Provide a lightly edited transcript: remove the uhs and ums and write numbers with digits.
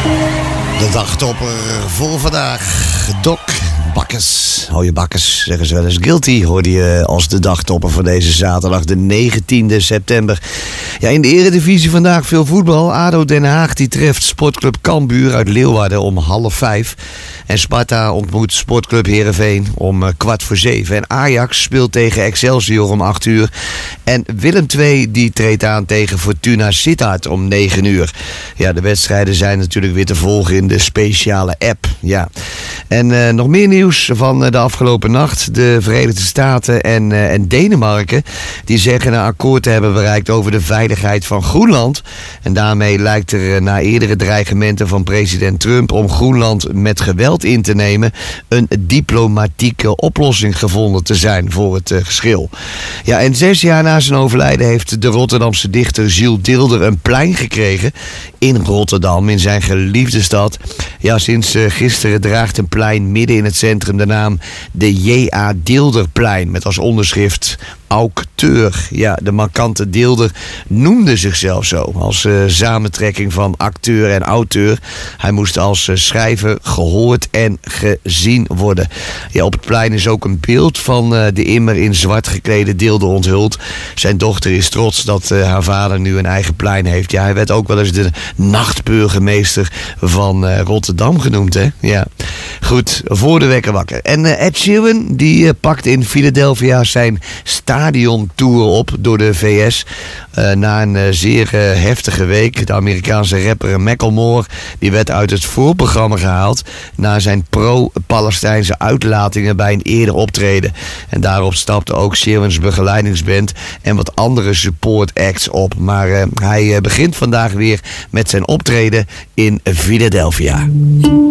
De dagtopper voor vandaag. Doc Bakkes. Hou je bakkes, zeggen ze wel eens. Guilty hoorde je als de dagtopper van deze zaterdag, de 19e september. Ja, in de eredivisie vandaag veel voetbal. ADO Den Haag die treft Sportclub Cambuur uit Leeuwarden om 6:30. En Sparta ontmoet Sportclub Heerenveen om 6:15. En Ajax speelt tegen Excelsior om 8:00. En Willem II die treedt aan tegen Fortuna Sittard om 9:00. Ja, de wedstrijden zijn natuurlijk weer te volgen in de speciale app. Ja. En nog meer nieuws van de afgelopen nacht. De Verenigde Staten en Denemarken die zeggen een akkoord te hebben bereikt over de veiligheid van Groenland. En daarmee lijkt er na eerdere dreigementen van president Trump om Groenland met geweld in te nemen een diplomatieke oplossing gevonden te zijn voor het geschil. Ja, en 6 jaar na zijn overlijden heeft de Rotterdamse dichter Jules Deelder een plein gekregen in Rotterdam, in zijn geliefde stad. Ja, sinds gisteren draagt een plein midden in het centrum de naam de J.A. Deelderplein met als onderschrift auteur. Ja, de markante Deelder noemde zichzelf zo als samentrekking van acteur en auteur. Hij moest als schrijver gehoord en gezien worden. Ja, op het plein is ook een beeld van de immer in zwart geklede Deelder onthuld. Zijn dochter is trots dat haar vader nu een eigen plein heeft. Ja, hij werd ook wel eens de nachtburgemeester van Rotterdam genoemd, hè? Ja. Goed, voor de wekker wakker. En Ed Sheeran die pakt in Philadelphia zijn stadiontour op door de VS. Na een zeer heftige week. De Amerikaanse rapper Macklemore die werd uit het voorprogramma gehaald na zijn pro-Palestijnse uitlatingen bij een eerder optreden. En daarop stapte ook Sheeran's begeleidingsband en wat andere support acts op. Maar hij begint vandaag weer met zijn optreden in Philadelphia.